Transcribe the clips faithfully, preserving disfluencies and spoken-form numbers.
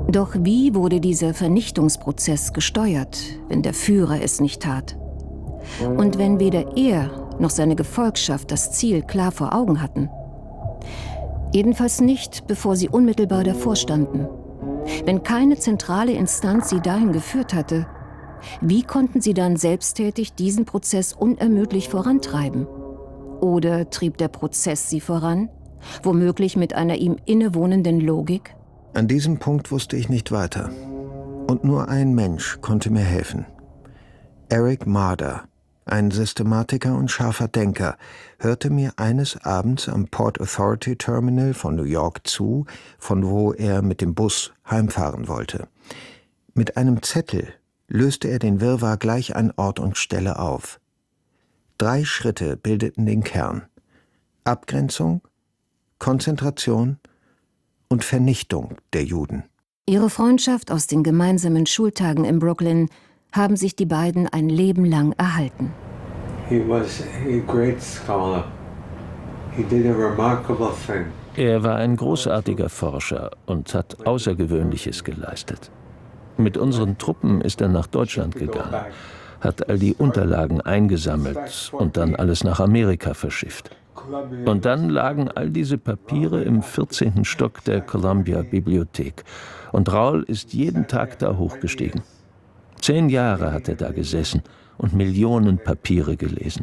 Doch wie wurde dieser Vernichtungsprozess gesteuert, wenn der Führer es nicht tat? Und wenn weder er noch seine Gefolgschaft das Ziel klar vor Augen hatten? Jedenfalls nicht, bevor sie unmittelbar davor standen. Wenn keine zentrale Instanz sie dahin geführt hatte, wie konnten sie dann selbsttätig diesen Prozess unermüdlich vorantreiben? Oder trieb der Prozess sie voran, womöglich mit einer ihm innewohnenden Logik? An diesem Punkt wusste ich nicht weiter. Und nur ein Mensch konnte mir helfen. Eric Marder, ein Systematiker und scharfer Denker, hörte mir eines Abends am Port Authority Terminal von New York zu, von wo er mit dem Bus heimfahren wollte. Mit einem Zettel löste er den Wirrwarr gleich an Ort und Stelle auf. Drei Schritte bildeten den Kern: Abgrenzung, Konzentration und Vernichtung der Juden. Ihre Freundschaft aus den gemeinsamen Schultagen in Brooklyn haben sich die beiden ein Leben lang erhalten. He was a great scholar. He did a remarkable thing. Er war ein großartiger Forscher und hat Außergewöhnliches geleistet. Mit unseren Truppen ist er nach Deutschland gegangen, hat all die Unterlagen eingesammelt und dann alles nach Amerika verschifft. Und dann lagen all diese Papiere im vierzehnten Stock der Columbia-Bibliothek. Und Raoul ist jeden Tag da hochgestiegen. Zehn Jahre hat er da gesessen und Millionen Papiere gelesen.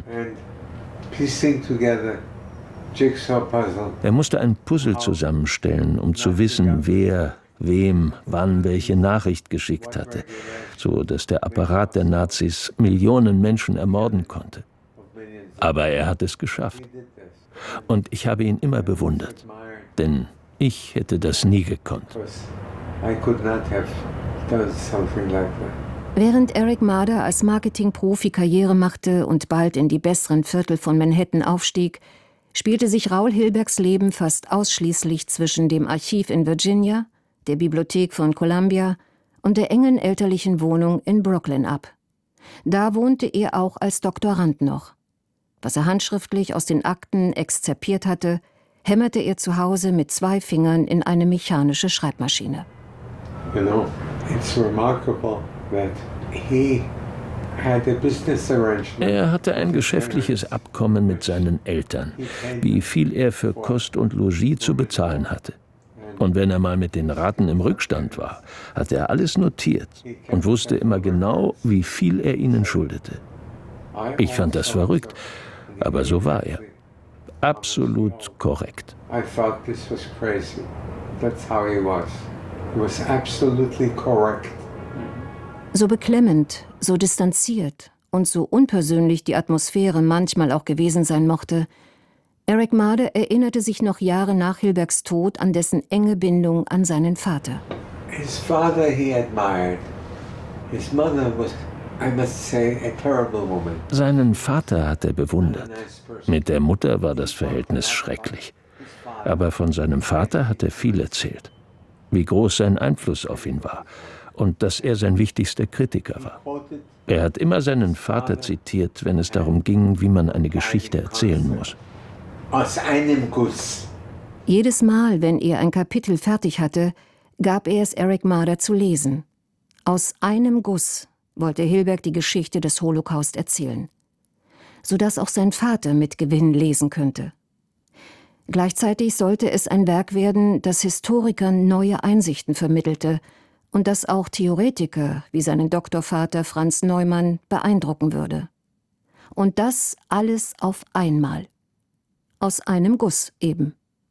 Er musste ein Puzzle zusammenstellen, um zu wissen, wer wem wann welche Nachricht geschickt hatte, so dass der Apparat der Nazis Millionen Menschen ermorden konnte. Aber er hat es geschafft. Und ich habe ihn immer bewundert, denn ich hätte das nie gekonnt. Während Eric Marder als Marketingprofi Karriere machte und bald in die besseren Viertel von Manhattan aufstieg, spielte sich Raoul Hilbergs Leben fast ausschließlich zwischen dem Archiv in Virginia, der Bibliothek von Columbia und der engen elterlichen Wohnung in Brooklyn ab. Da wohnte er auch als Doktorand noch. Was er handschriftlich aus den Akten exzerpiert hatte, hämmerte er zu Hause mit zwei Fingern in eine mechanische Schreibmaschine. You know, it's remarkable that he had a business arrangement. Er hatte ein geschäftliches Abkommen mit seinen Eltern, wie viel er für Kost und Logis zu bezahlen hatte. Und wenn er mal mit den Raten im Rückstand war, hatte er alles notiert und wusste immer genau, wie viel er ihnen schuldete. Ich fand das verrückt, aber so war er. Absolut korrekt. I thought this was crazy. That's how he was. He was absolutely correct. So beklemmend, so distanziert und so unpersönlich die Atmosphäre manchmal auch gewesen sein mochte, Eric Marder erinnerte sich noch Jahre nach Hilbergs Tod an dessen enge Bindung an seinen Vater. His father he admired. His mother was, I must say, a terrible woman. Seinen Vater hat er bewundert. Mit der Mutter war das Verhältnis schrecklich. Aber von seinem Vater hat er viel erzählt. Wie groß sein Einfluss auf ihn war und dass er sein wichtigster Kritiker war. Er hat immer seinen Vater zitiert, wenn es darum ging, wie man eine Geschichte erzählen muss. Aus einem Guss. Jedes Mal, wenn er ein Kapitel fertig hatte, gab er es Eric Marder zu lesen. Aus einem Guss wollte Hilberg die Geschichte des Holocaust erzählen, sodass auch sein Vater mit Gewinn lesen könnte. Gleichzeitig sollte es ein Werk werden, das Historikern neue Einsichten vermittelte und das auch Theoretiker wie seinen Doktorvater Franz Neumann beeindrucken würde. Und das alles auf einmal. Aus einem Guss eben.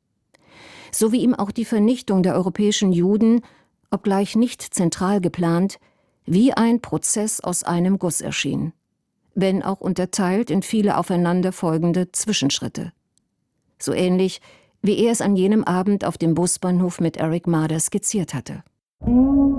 So wie ihm auch die Vernichtung der europäischen Juden, obgleich nicht zentral geplant, wie ein Prozess aus einem Guss erschien, wenn auch unterteilt in viele aufeinanderfolgende Zwischenschritte. So ähnlich, wie er es an jenem Abend auf dem Busbahnhof mit Eric Marder skizziert hatte.